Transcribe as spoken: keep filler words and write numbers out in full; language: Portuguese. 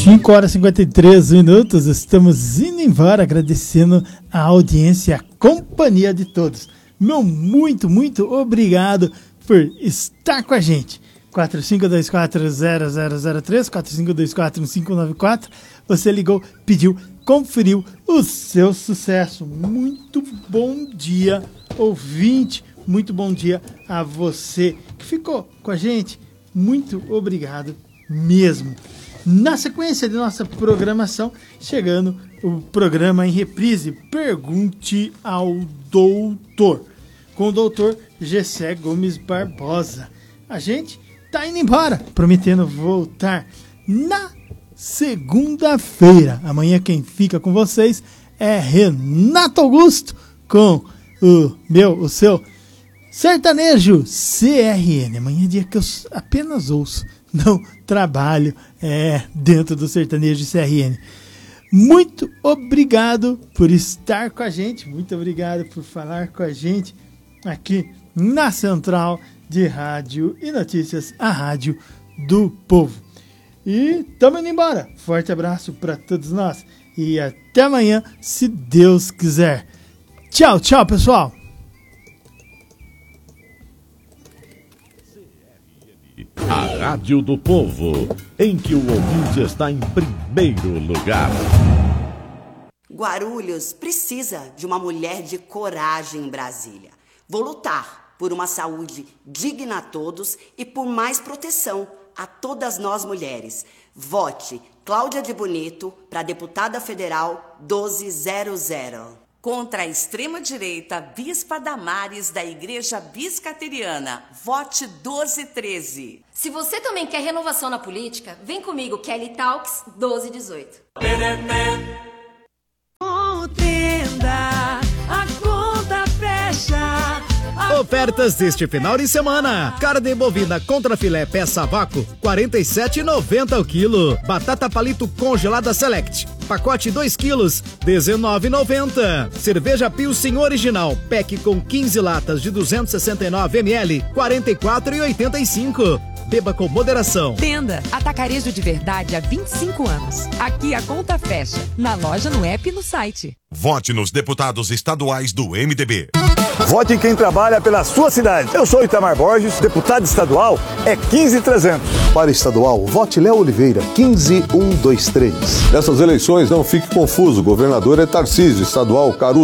cinco horas e cinquenta e três minutos, estamos indo embora, agradecendo a audiência e a companhia de todos. Meu muito, muito obrigado por estar com a gente. quatro cinco dois quatro zero zero zero três, quatro cinco dois quatro um cinco nove quatro. Você ligou, pediu, conferiu o seu sucesso. Muito bom dia, ouvinte. Muito bom dia a você que ficou com a gente. Muito obrigado mesmo. Na sequência de nossa programação, chegando o programa em reprise, Pergunte ao Doutor, com o doutor Gessé Gomes Barbosa. A gente tá indo embora, prometendo voltar na segunda-feira. Amanhã quem fica com vocês é Renato Augusto, com o meu, o seu sertanejo C R N. Amanhã é dia que eu apenas ouço, não trabalho é, dentro do sertanejo C R N. Muito obrigado por estar com a gente, muito obrigado por falar com a gente aqui na Central de Rádio e Notícias, a Rádio do Povo. E estamos indo embora. Forte abraço para todos nós e até amanhã, se Deus quiser. Tchau, tchau, pessoal. A Rádio do Povo, em que o ouvinte está em primeiro lugar. Guarulhos precisa de uma mulher de coragem em Brasília. Vou lutar por uma saúde digna a todos e por mais proteção a todas nós mulheres. Vote Cláudia de Bonito para deputada federal doze zero zero. Contra a extrema-direita, Bispa Damares da Igreja Biscateriana. Vote doze treze. Se você também quer renovação na política, vem comigo, Kelly Talks doze dezoito. Contenda, a conta fecha. Ofertas deste final de semana: carne bovina contra filé peça a vácuo, quarenta e sete reais e noventa centavos o quilo. Batata palito congelada Select, pacote dois quilos, dezenove reais e noventa centavos. Cerveja Pilsen original, pack com quinze latas de duzentos e sessenta e nove mililitros, quarenta e quatro reais e oitenta e cinco centavos. Beba com moderação. Tenda Atacarejo de Verdade há vinte e cinco anos. Aqui a conta fecha. Na loja, no app e no site. Vote nos deputados estaduais do M D B. Vote em quem trabalha pela sua cidade. Eu sou Itamar Borges, deputado estadual é quinze mil e trezentos. Para estadual, vote Léo Oliveira, quinze mil cento e vinte e três. Nessas eleições, não fique confuso. O governador é Tarcísio, estadual Caruso.